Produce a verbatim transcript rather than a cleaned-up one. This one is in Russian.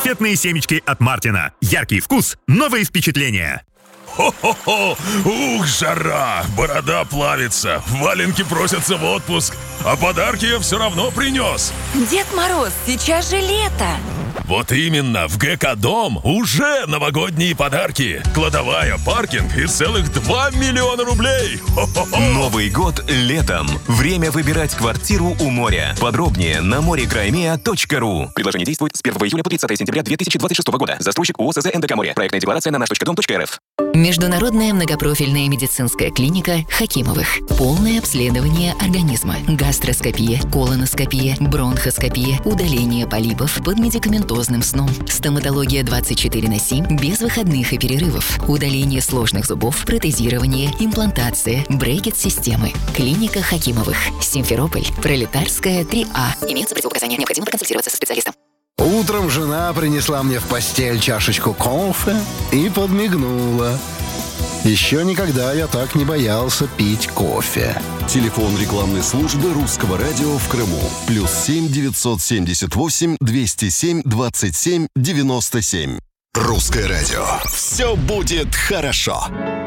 Раритетные семечки от Мартина. Яркий вкус, новые впечатления. Хо-хо-хо! Ух, жара! Борода плавится, валенки просятся в отпуск, а подарки я все равно принес. Дед Мороз, сейчас же лето. Вот именно, в ГК-дом уже новогодние подарки. Кладовая, паркинг и целых два миллиона рублей. Хо-хо-хо! Новый год летом. Время выбирать квартиру у моря. Подробнее на море-краймеа точка ру. Предложение действует с первого июля по тридцатое сентября две тысячи двадцать шестого года. Застройщик ООО СЗ НДК «Море». Проектная декларация на наш точка дом точка эр эф. Международная многопрофильная медицинская клиника Хакимовых. Полное обследование организма. Гастроскопия, колоноскопия, бронхоскопия, удаление полипов под медикаментозным сном. Стоматология двадцать четыре на семь без выходных и перерывов. Удаление сложных зубов, протезирование, имплантация, брекет-системы. Клиника Хакимовых. Симферополь. Пролетарская, три А. Имеются противопоказания. Необходимо проконсультироваться со специалистом. Утром жена принесла мне в постель чашечку кофе и подмигнула. Еще никогда я так не боялся пить кофе. Телефон рекламной службы Русского радио в Крыму. Плюс семь девятьсот семьдесят восемь двести семь двадцать семь девяносто семь. Русское радио. Все будет хорошо.